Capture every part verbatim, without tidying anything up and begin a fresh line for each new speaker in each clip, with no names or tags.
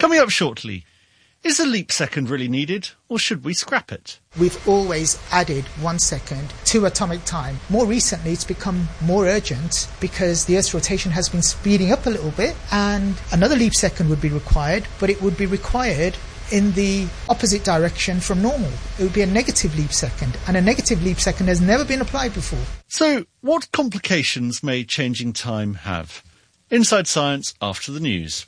Coming up shortly, is a leap second really needed, or should we scrap it?
We've always added one second to atomic time. More recently, it's become more urgent because the Earth's rotation has been speeding up a little bit, and another leap second would be required, but it would be required in the opposite direction from normal. It would be a negative leap second, and a negative leap second has never been applied before.
So, what complications may changing time have? Inside Science after the news.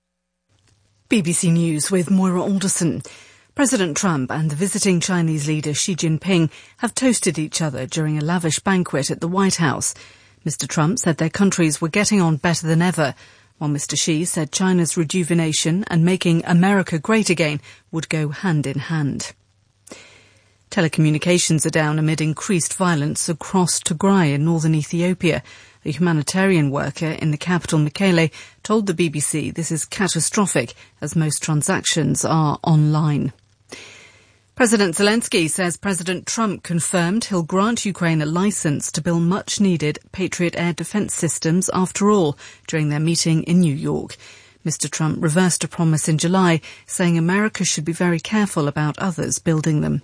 B B C News with Moira Alderson. President Trump and the visiting Chinese leader Xi Jinping have toasted each other during a lavish banquet at the White House. Mister Trump said their countries were getting on better than ever, while Mister Xi said China's rejuvenation and making America great again would go hand in hand. Telecommunications are down amid increased violence across Tigray in northern Ethiopia. A humanitarian worker in the capital, Mekele, told the B B C this is catastrophic as most transactions are online. President Zelensky says President Trump confirmed he'll grant Ukraine a licence to build much-needed Patriot air defence systems after all during their meeting in New York. Mister Trump reversed a promise in July, saying America should be very careful about others building them.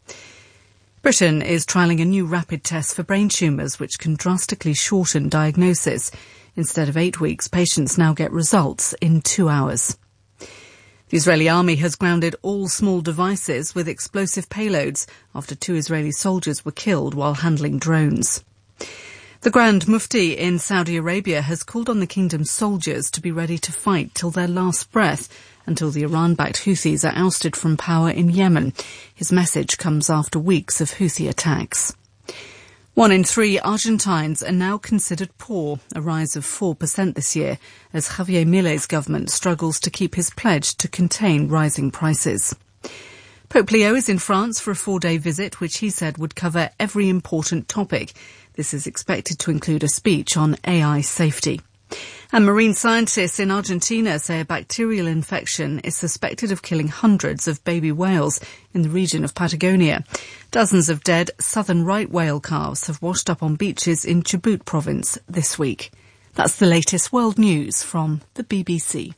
Britain is trialling a new rapid test for brain tumours which can drastically shorten diagnosis. Instead of eight weeks, patients now get results in two hours. The Israeli army has grounded all small devices with explosive payloads after two Israeli soldiers were killed while handling drones. The Grand Mufti in Saudi Arabia has called on the kingdom's soldiers to be ready to fight till their last breath until the Iran-backed Houthis are ousted from power in Yemen. His message comes after weeks of Houthi attacks. One in three Argentines are now considered poor, a rise of four percent this year, as Javier Milei's government struggles to keep his pledge to contain rising prices. Pope Leo is in France for a four-day visit, which he said would cover every important topic. This is expected to include a speech on A I safety. And marine scientists in Argentina say a bacterial infection is suspected of killing hundreds of baby whales in the region of Patagonia. Dozens of dead southern right whale calves have washed up on beaches in Chubut province this week. That's the latest world news from the B B C.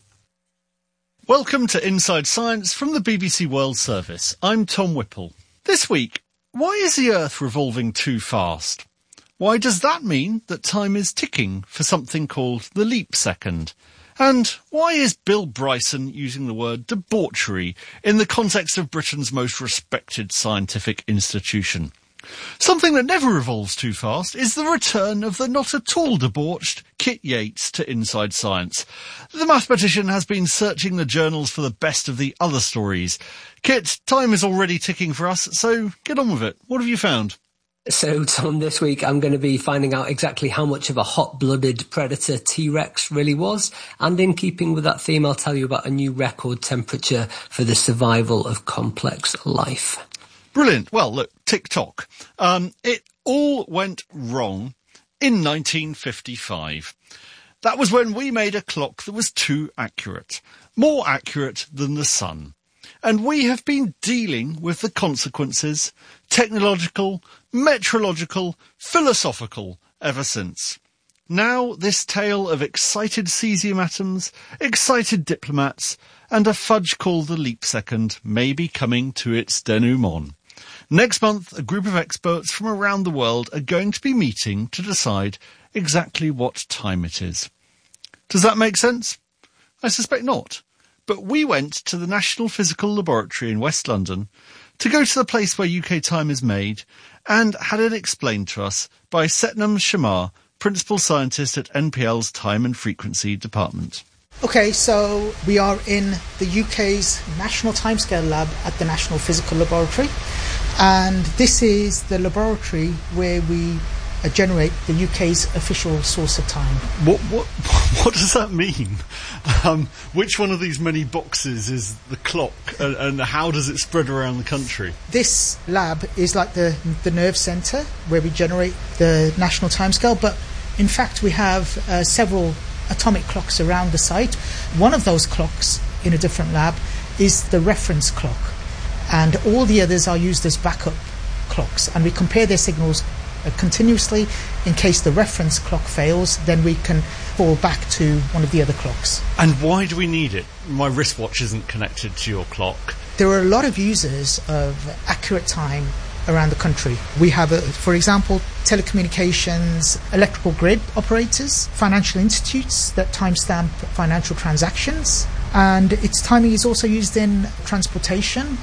Welcome to Inside Science from the B B C World Service. I'm Tom Whipple. This week, why is the Earth revolving too fast? Why does that mean that time is ticking for something called the leap second? And why is Bill Bryson using the word debauchery in the context of Britain's most respected scientific institution? Something that never revolves too fast is the return of the not at all debauched Kit Yates to Inside Science. The mathematician has been searching the journals for the best of the other stories. Kit, time is already ticking for us, so get on with it. What have you found?
So, Tom, this week I'm going to be finding out exactly how much of a hot-blooded predator T-Rex really was. And in keeping with that theme, I'll tell you about a new record temperature for the survival of complex life.
Brilliant. Well, look, tick-tock. Um, it all went wrong in nineteen fifty-five. That was when we made a clock that was too accurate. More accurate than the sun. And we have been dealing with the consequences, technological, meteorological, philosophical, ever since. Now this tale of excited cesium atoms, excited diplomats, and a fudge called the leap second may be coming to its denouement. Next month, a group of experts from around the world are going to be meeting to decide exactly what time it is. Does that make sense? I suspect not. But we went to the National Physical Laboratory in West London to go to the place where U K time is made and had it explained to us by Setnam Shamar, Principal Scientist at N P L's Time and Frequency Department.
Okay, so we are in the U K's National Timescale Lab at the National Physical Laboratory, and this is the laboratory where we uh, generate the U K's official source of time.
What what what does that mean? Um, which one of these many boxes is the clock, and, and how does it spread around the country?
This lab is like the the nerve centre where we generate the national timescale, but in fact we have uh, several atomic clocks around the site. One of those clocks in a different lab is the reference clock, and all the others are used as backup clocks, and we compare their signals uh, continuously. In case the reference clock fails, then we can fall back to one of the other clocks.
And why do we need it? My wristwatch isn't connected to your clock.
There are a lot of users of accurate time around the country. We have, a, for example, telecommunications, electrical grid operators, financial institutes that timestamp financial transactions, and its timing is also used in transportation.